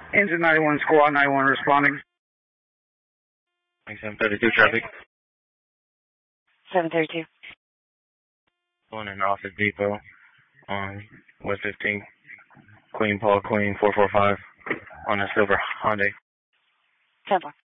Engine 91 squad 91 responding. 732 traffic. 732. Going in Office Depot on West 15. Queen Paul Queen 445 on a silver Hyundai. 10-4.